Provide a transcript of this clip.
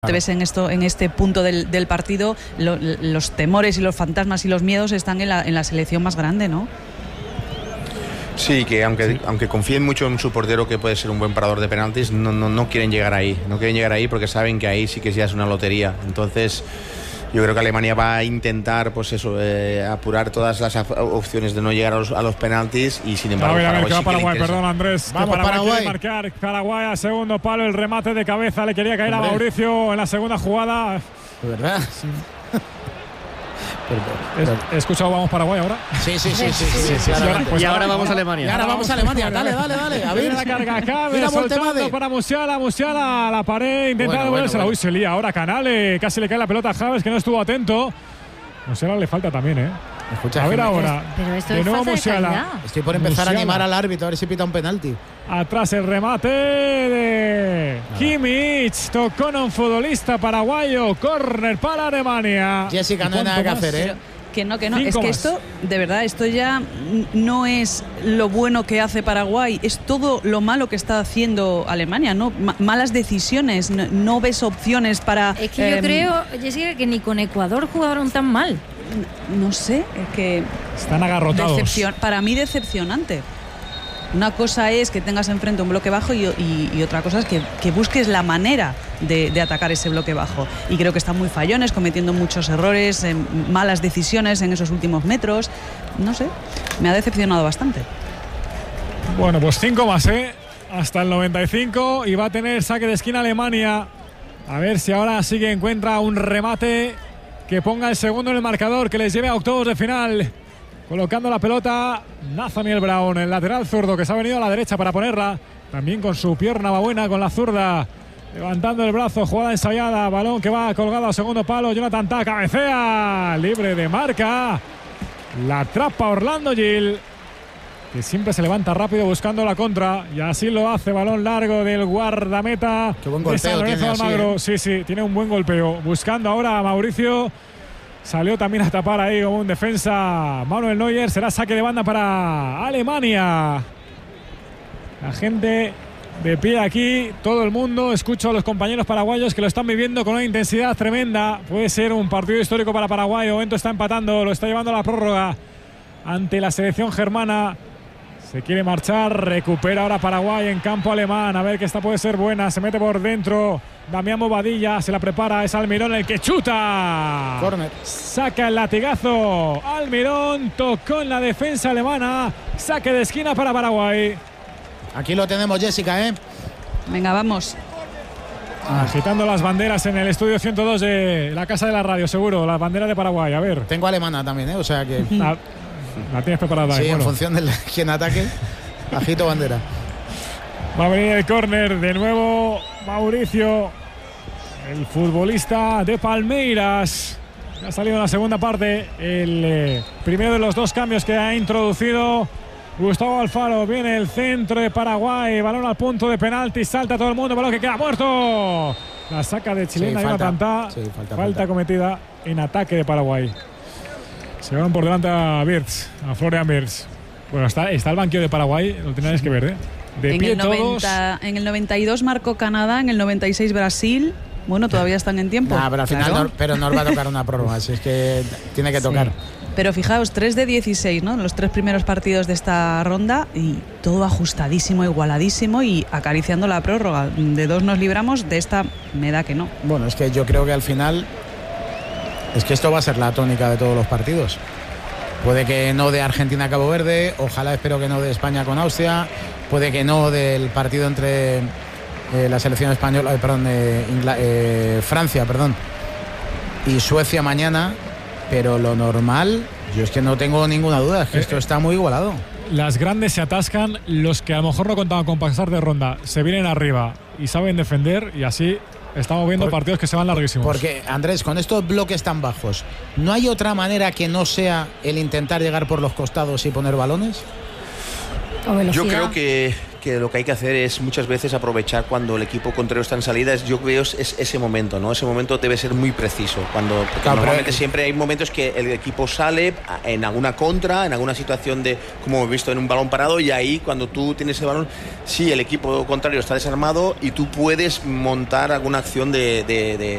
Te ves en este punto del partido, los temores y los fantasmas y los miedos están en la selección más grande, ¿no? Sí, que aunque confíen mucho en su portero, que puede ser un buen parador de penaltis, no quieren llegar ahí. No quieren llegar ahí porque saben que ahí sí que ya es una lotería. Entonces, yo creo que Alemania va a intentar, pues eso, apurar todas las opciones de no llegar a los penaltis, y sin embargo Paraguay, perdón, Andrés. Vamos, Paraguay. Marcar Paraguay a segundo palo, el remate de cabeza le quería caer a Mauricio en la segunda jugada. ¿De verdad? Sí. ¿He escuchado vamos Paraguay ahora? Sí. Y ahora vamos a Alemania. Y ahora vamos a Alemania. Dale. A ver. La carga Cabe, soltando para Musiala a la pared, intentando devolvérsela. Uy, se lía ahora Canale, casi le cae la pelota a Javes, que no estuvo atento. Musiala le falta también, Escucha, a ver ahora. Pero esto de es nuevo falta de Musiala. calidad. Estoy por empezar a animar al árbitro a ver si pita un penalti. Atrás el remate de Kimmich. Tocó a un futbolista paraguayo. Córner para Alemania. Jessica, no hay nada que hacer, Que no. Es que esto, de verdad, esto ya no es lo bueno que hace Paraguay, es todo lo malo que está haciendo Alemania, ¿no? Malas decisiones, no ves opciones para... Es que yo creo, Jessica, que ni con Ecuador jugaron tan mal. No sé, es que... Están agarrotados. Para mí decepcionante. Una cosa es que tengas enfrente un bloque bajo y otra cosa es que busques la manera de atacar ese bloque bajo. Y creo que están muy fallones, cometiendo muchos errores, malas decisiones en esos últimos metros. No sé, me ha decepcionado bastante. Bueno, pues 5 más, hasta el 95, y va a tener saque de esquina Alemania. A ver si ahora sí que encuentra un remate que ponga el segundo en el marcador, que les lleve a octavos de final. Colocando la pelota Nathaniel Brown, el lateral zurdo, que se ha venido a la derecha para ponerla. También con su pierna va buena, con la zurda. Levantando el brazo, jugada ensayada. Balón que va colgado al segundo palo. Jonathan Tah cabecea. Libre de marca. La atrapa Orlando Gil, que siempre se levanta rápido buscando la contra. Y así lo hace. Balón largo del guardameta. Qué buen golpeo tiene Almagro. Sí, tiene un buen golpeo. Buscando ahora a Mauricio. Salió también a tapar ahí como un defensa Manuel Neuer. Será saque de banda para Alemania. La gente de pie aquí, todo el mundo. Escucho a los compañeros paraguayos que lo están viviendo con una intensidad tremenda. Puede ser un partido histórico para Paraguay. De momento está empatando, lo está llevando a la prórroga ante la selección germana. Se quiere marchar, recupera ahora Paraguay en campo alemán. A ver que esta puede ser buena, se mete por dentro Damián Bobadilla, se la prepara, es Almirón el que chuta. Corner. Saca el latigazo Almirón, tocó en la defensa alemana. Saque de esquina para Paraguay. Aquí lo tenemos, Jessica, Venga, vamos. Agitando las banderas en el estudio 102 de la Casa de la Radio, seguro, las banderas de Paraguay, a ver. Tengo alemana también, o sea que... La tienes preparada. Sí, en función de quien ataque, agito bandera. Va a venir el córner de nuevo Mauricio, el futbolista de Palmeiras. Ha salido en la segunda parte el primero de los dos cambios que ha introducido Gustavo Alfaro. Viene el centro de Paraguay, balón al punto de penalti, salta todo el mundo, balón que queda muerto. La saca de chilena, Jonathan Tah. Falta cometida en ataque de Paraguay. Se van por delante a Wirtz, a Florian Wirtz. Bueno, está el banquillo de Paraguay, lo tenéis que ver, De pie todos. En el 92 marcó Canadá, en el 96 Brasil. Bueno, todavía están en tiempo. Pero al final pero nos va a tocar una prórroga, así es que tiene que tocar. Pero fijaos, 3 de 16, ¿no? Los 3 primeros partidos de esta ronda, y todo ajustadísimo, igualadísimo y acariciando la prórroga. De 2 nos libramos, de esta me da que no. Bueno, es que yo creo que al final... Es que esto va a ser la tónica de todos los partidos. Puede que no de Argentina a Cabo Verde, ojalá espero que no de España con Austria, puede que no del partido entre la selección española, Francia, y Suecia mañana, pero lo normal, yo es que no tengo ninguna duda, es que esto está muy igualado. Las grandes se atascan, los que a lo mejor no contaban con pasar de ronda se vienen arriba y saben defender, y así estamos viendo partidos que se van larguísimos. Porque, Andrés, con estos bloques tan bajos, ¿no hay otra manera que no sea el intentar llegar por los costados y poner balones? Yo creo que lo que hay que hacer es muchas veces aprovechar cuando el equipo contrario está en salidas. Yo veo es ese momento, ¿no? Ese momento debe ser muy preciso. Porque normalmente siempre hay momentos que el equipo sale en alguna contra, en alguna situación de, como hemos visto, en un balón parado, y ahí cuando tú tienes el balón, sí, el equipo contrario está desarmado y tú puedes montar alguna acción de